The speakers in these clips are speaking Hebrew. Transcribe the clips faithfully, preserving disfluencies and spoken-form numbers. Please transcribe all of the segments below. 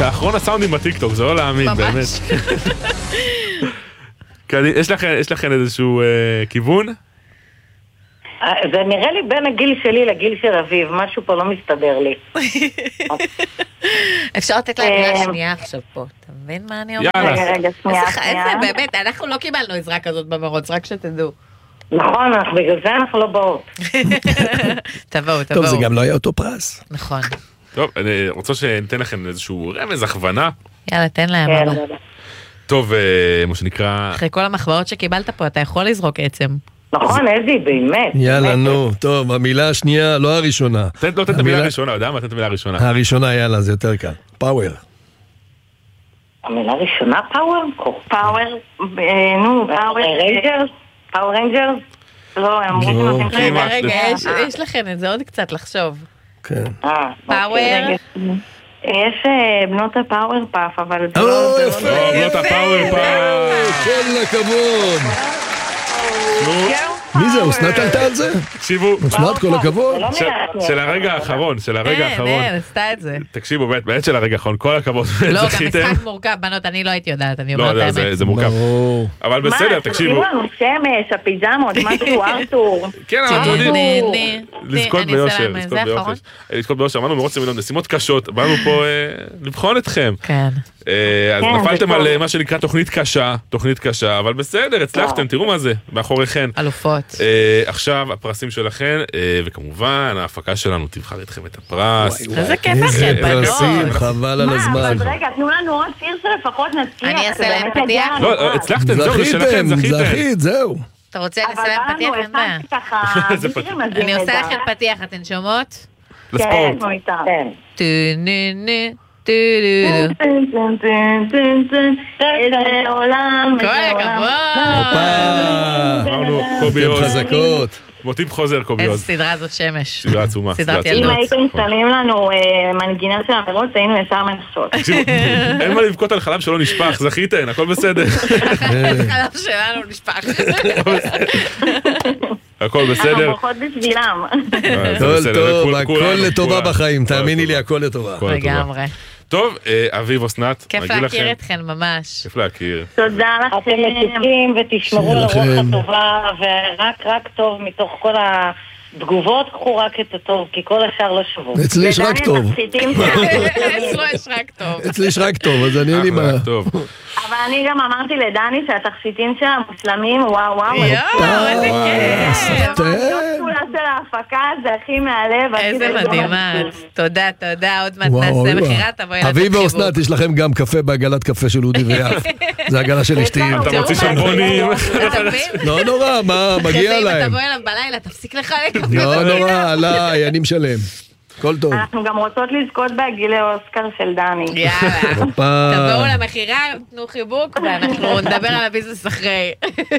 לאחרון הסאונדים בטיקטוק, זה לא להאמין, באמת. יש לכם איזשהו כיוון? זה נראה לי בין הגיל שלי לגיל של אביב, משהו פה לא מסתדר לי. אפשר לתת להם מילה שנייה עכשיו פה, אתה מבין מה אני אומרת? יאללה. רגע, רגע, שנייה, שנייה. איזה, באמת, אנחנו לא קיבלנו עזרה כזאת במרוץ, רק שתדעו. נכון, בגלל זה אנחנו לא באות. תבואו, תבואו. טוב, זה גם לא היה אותו פרס. נכון. טוב, אני רוצה שניתן לכם איזשהו רמז, הכוונה. יאללה, תן להם. כן, אבא. רגע. טוב, מה שנקרא... אחרי כל המחברות שקיבלת פה, אתה יכול לזרוק עצם. נכון, אדי, באמת. יאללה, נו. טוב, המילה השנייה, לא הראשונה. תן לא תן את המילה הראשונה, יודע מה? תן את המילה הראשונה. הראשונה, יאללה, זה יותר קל. פאוור. המילה ראשונה, פאוור? פאוור, נו, פאוור רנג'רס? פאוור רנג'רס? לא, הם אמרו נו, שנותנים רגע, כמעט. רגע, יש- יש לכם את זה עוד קצת לחשוב. כן. פאוור? יש אה, בנות הפאוור פאף, אבל זה לא... או, זה לא- יפה, לא, בנות הפאוור פאף. כל הכבוד. מי זה, אסנת עלתה על זה? תקשיבו, אסנת, כל הכבוד. זה לא של- נראה של הרגע האחרון, של הרגע כן, האחרון. כן, עשתה את זה. תקשיבו, באמת, באמת של הרגע האחרון, כל הכבוד. לא, גם זכיתם. משחק מורכב, בנות, אני לא הייתי יודעת, אני לא, אומרת יודע, זה- האמת. זה מורכב. ברור. אבל בסדר, מה, תקשיבו. תשימו לנו שמש, הפיג'מות, משהו, ארתור. כן, אבל אתם יודעים, נה, נה, לזכות אני אעשה ביושר, להם, לזכות זה ביושר. האחרון? לזכות ביושר, אמרנו מרוץ מיליון משימות קשות, באנו פה אה, לבחון אתכם. כן. אה, אז כן, נפלתם זה על טוב. אה, מה שנקרא תוכנית קשה, תוכנית קשה, אבל בסדר, הצלחתם, תראו מה זה, מאחוריכן. אלופות. אה, עכשיו הפרסים שלכן, אה, וכמובן ההפקה שלנו תבחר איתכם את הפרס. איזה כיף איזה לכם, בנות. פרסים, חבל על מה, הזמן. אבל רגע, תנו לנו עוד שיר שלפחות נצליח. אני אעשה זה להם באמת פתיח. יגיע לנו לא, פרס. הצלחתם, זהו, זה שלכם, זכיתם, זכיתם. זכית, זהו. אתה רוצה אבל לסיים באנו, פתיח? אין בעיה. הכנתי ככה... איזה בשיר פתיח. מדהים אני עושה נהדר. לכם פתיח, אתן שומעות? לספורט. כן, אנחנו איתם. כן. טו נו נו טו נו נו. טן, טן, טן, טן, טן, איזה עולם, כל איזה עולם. הכבוד. הופה. אמרנו, אתם קוביוז, חזקות. מוטיב חוזר איזה קוביוז. סדרה זאת שמש. סדרה עצומה. סדרת סדרה אם ילדות. עצומה. הייתם שמים לנו אה, מנגינה של המרוץ, היינו ישר מנחשות. תקשיבו, אין מה לבכות על חלב שלא נשפך, זכיתן, הכל בסדר. החלב שלנו נשפך. הכל אנחנו בסדר. ברכות בשבילם. אה, זה הכל בסדר, טוב, כול- הכל כולנו, לטובה כולנו. בחיים, כל תאמיני הטובה. לי, הכל לטובה. כל הטובה. לגמרי. טוב, אה, אביב אסנת, כיף נגיד להכיר לכם. אתכן ממש. כיף להכיר. תודה לכם. אתם מתוקים ותשמרו על הרוח לכם. הטובה, ורק רק טוב מתוך כל התגובות, קחו רק את הטוב, כי כל השאר לא שוות. אצלי יש רק טוב. אצלו יש רק טוב. אצלי יש רק טוב, אז אני אין לי מה. אחלה, טוב. אבל אני גם אמרתי לדני שהתכשיטים שלה מושלמים, וואו וואו. יואו, איזה כיף. סתם. כולה של ההפקה, זה הכי מהלב. הכי איזה טוב. מדהימה. תודה, תודה. עוד מעט וואו, נעשה וואו. מכירה, תבואי לתת אביב חיבוק. ואסנת, יש לכם גם קפה בעגלת קפה של אודי ויאף. זה עגלה של אשתי. אתה מוציא תראו מה זה. שמפונים. אתה מבין? לא נורא, מה, מגיע כזה, אם להם. תבואי אליו בלילה, תפסיק לחלק קפה. לא בגינה. נורא, עליי, אני משלם. הכל טוב. אנחנו גם רוצות לזכות בעגילי אוסקר של דני. יאללה. הופה. תבואו למכירה, תנו חיבוק, ואנחנו נדבר על הביזנס אחרי.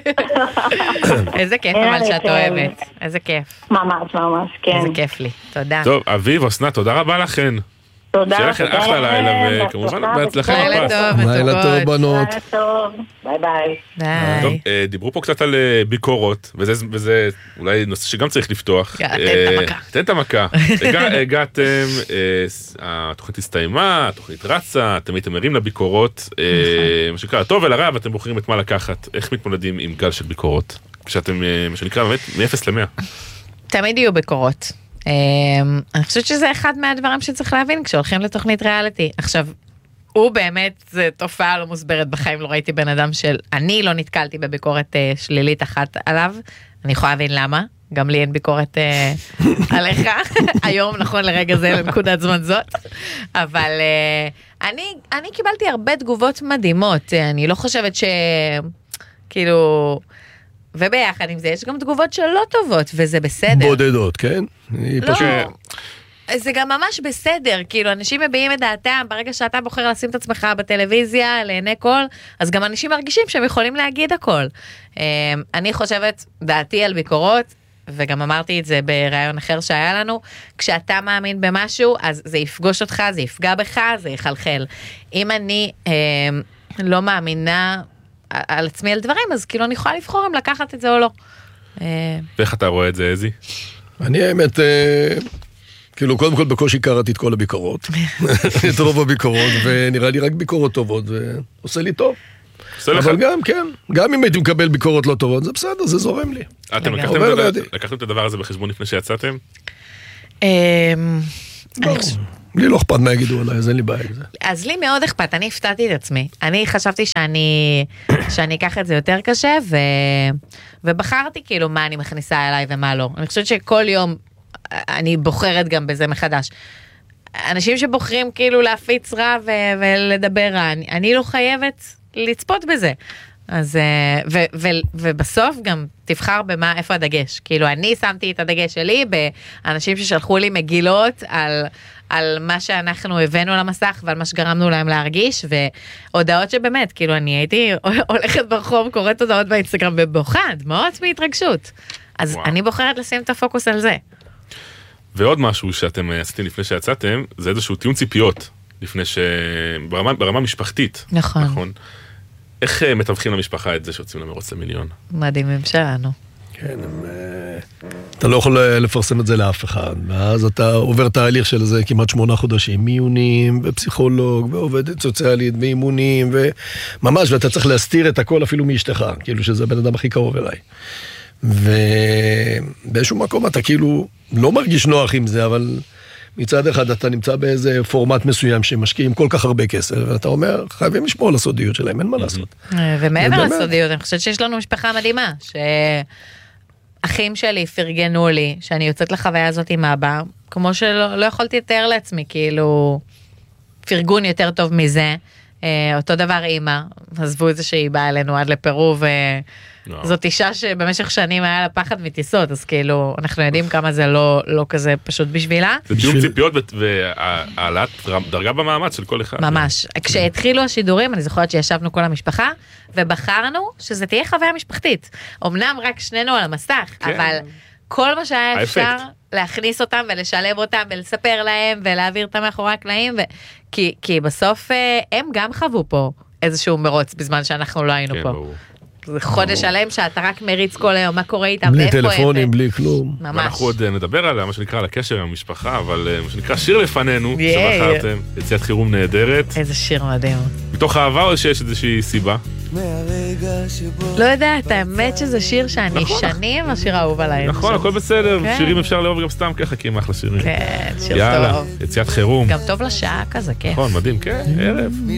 איזה כיף אבל שאת אוהבת. איזה כיף. ממש ממש, כן. איזה כיף לי. תודה. טוב, אביב אסנת, תודה רבה לכן. תודה. שיהיה לכם תודה אחלה לכם, לילה, וכמובן בהצלחה, בהצלחה לילה בפרס. טוב, לילה טוב, מתוקות. בנות. לילה טוב. ביי ביי. טוב, ביי. אה, דיברו פה קצת על אה, ביקורות, וזה, וזה אולי נושא שגם צריך לפתוח. תן את אה, המכה. תן את המכה. הגע- הגעתם, אה, ס- התוכנית הסתיימה, התוכנית רצה, אתם הייתם ערים לביקורות, אה, מה שנקרא, הטוב ולרע, ואתם בוחרים את מה לקחת. איך מתמודדים עם גל של ביקורות? כשאתם, אה, מה שנקרא, באמת, מ-אפס למאה. תמיד יהיו ביקורות. Um, אני חושבת שזה אחד מהדברים שצריך להבין כשהולכים לתוכנית ריאליטי. עכשיו, הוא באמת, זה תופעה לא מוסברת בחיים, לא ראיתי בן אדם של, אני לא נתקלתי בביקורת uh, שלילית אחת עליו, אני יכולה להבין למה, גם לי אין ביקורת uh, עליך, היום נכון לרגע זה לנקודת זמן זאת, אבל uh, אני, אני קיבלתי הרבה תגובות מדהימות, uh, אני לא חושבת ש... כאילו... וביחד עם זה יש גם תגובות שלא טובות, וזה בסדר. בודדות, כן? היא לא, פשוט- זה גם ממש בסדר, כאילו אנשים מביעים את דעתם, ברגע שאתה בוחר לשים את עצמך בטלוויזיה, לעיני כל, אז גם אנשים מרגישים שהם יכולים להגיד הכל. אני חושבת, דעתי על ביקורות, וגם אמרתי את זה בראיון אחר שהיה לנו, כשאתה מאמין במשהו, אז זה יפגוש אותך, זה יפגע בך, זה יחלחל. אם אני אה, לא מאמינה על עצמי על דברים, אז כאילו אני יכולה לבחור אם לקחת את זה או לא. אה, ואיך אתה רואה את זה, איזי? אני האמת, אה, כאילו, קודם כל בקושי קראתי את כל הביקורות, את רוב הביקורות, ונראה לי רק ביקורות טובות, ועושה לי טוב. אבל גם, כן, גם אם הייתי מקבל ביקורות לא טובות, זה בסדר, זה זורם לי. אתם לקחתם את הדבר הזה בחשבון לפני שיצאתם? לי לא אכפת מה יגידו עליי, אז אין לי בעיה עם זה. אז לי מאוד אכפת, אני הפתעתי את עצמי. אני חשבתי שאני, שאני אקח את זה יותר קשה, ו... ובחרתי כאילו מה אני מכניסה אליי ומה לא. אני חושבת שכל יום אני בוחרת גם בזה מחדש. אנשים שבוחרים כאילו להפיץ רע ו... ולדבר רע, אני, אני לא חייבת לצפות בזה. אז, ו, ו, ובסוף גם תבחר במה, איפה הדגש. כאילו, אני שמתי את הדגש שלי באנשים ששלחו לי מגילות על, על מה שאנחנו הבאנו למסך ועל מה שגרמנו להם להרגיש, והודעות שבאמת, כאילו, אני הייתי הולכת ברחוב, קוראת הודעות באינסטגרם ובוכה, דמעות בהתרגשות. אז וואו. אני בוחרת לשים את הפוקוס על זה. ועוד משהו שאתם עשיתם לפני שיצאתם, זה איזשהו טיעון ציפיות, לפני ש... ברמה, ברמה משפחתית. נכון. נכון. איך מתווכים למשפחה את זה שיוצאים למרוץ למיליון? מדהימים שלנו. כן, הם, אתה לא יכול לפרסם את זה לאף אחד, ואז אתה עובר תהליך של זה כמעט שמונה חודשים, מיונים ופסיכולוג ועובדת סוציאלית ואימונים וממש, ואתה צריך להסתיר את הכל אפילו מאשתך, כאילו שזה הבן אדם הכי קרוב אליי. ובאיזשהו מקום אתה כאילו לא מרגיש נוח עם זה, אבל מצד אחד אתה נמצא באיזה פורמט מסוים שמשקיעים כל כך הרבה כסף, ואתה אומר, חייבים לשמור על הסודיות שלהם, אין מה לעשות. ומעבר לסודיות, אני חושבת שיש לנו משפחה מדהימה, שאחים שלי פרגנו לי, שאני יוצאת לחוויה הזאת עם אבא, כמו שלא לא יכולתי לתאר לעצמי, כאילו, פרגון יותר טוב מזה, אותו דבר אימא, עזבו את זה שהיא באה אלינו עד לפרו, וזאת אישה שבמשך שנים היה לה פחד מטיסות, אז כאילו, אנחנו יודעים כמה זה לא, לא כזה פשוט בשבילה. זה טיעון ציפיות והעלאת דרגה במאמץ של כל אחד. ממש. כשהתחילו השידורים, אני זוכרת שישבנו כל המשפחה, ובחרנו שזה תהיה חוויה משפחתית. אמנם רק שנינו על המסך, אבל כל מה שהיה אפשר להכניס אותם ולשלב אותם ולספר להם ולהעביר אותם מאחורי הקלעים, כי, כי בסוף הם גם חוו פה איזשהו מרוץ בזמן שאנחנו לא היינו פה. זה חודש שלם שאתה רק מריץ כל היום, מה קורה איתם, בלי טלפונים, בלי כלום. ממש. ואנחנו עוד נדבר עליה, מה שנקרא, על הקשר עם המשפחה, אבל מה שנקרא שיר לפנינו, שבחרתם, יציאת חירום נהדרת. איזה שיר מדהים. מתוך אהבה או שיש איזושהי סיבה? לא יודעת, האמת שזה שיר שאני שנים, השיר האהוב עליי. נכון, הכל בסדר, שירים אפשר לאהוב גם סתם ככה, כי הם אחלה שירים. כן, שיר טוב. יאללה, יציאת חירום. גם טוב לשעה כזה, כיף. נכון, מדהים, כן, ערב.